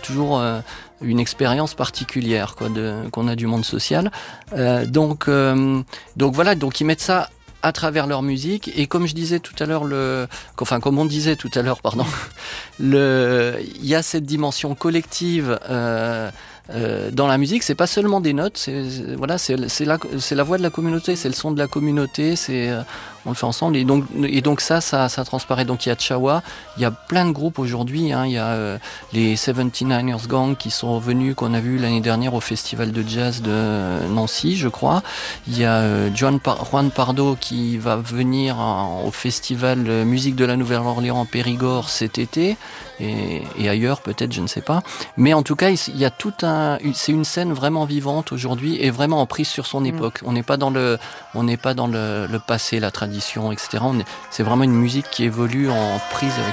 toujours une expérience particulière, quoi, qu'on a du monde social. Donc voilà, donc ils mettent ça à travers leur musique, et comme je disais tout à l'heure, comme on disait tout à l'heure, pardon, il y a cette dimension collective dans la musique. C'est pas seulement des notes, c'est la voix de la communauté, c'est le son de la communauté, on le fait ensemble, et donc ça transparaît. Donc il y a Chawa, il y a plein de groupes aujourd'hui, hein. Il y a les 79ers Gang qui sont venus, qu'on a vu l'année dernière au festival de jazz de Nancy, je crois. Il y a Juan Pardo qui va venir au festival musique de la Nouvelle-Orléans en Périgord cet été, et ailleurs peut-être, je ne sais pas. Mais en tout cas, il y a c'est une scène vraiment vivante aujourd'hui, et vraiment en prise sur son époque. On n'est pas dans le passé, la tradition, etc. C'est vraiment une musique qui évolue en prise avec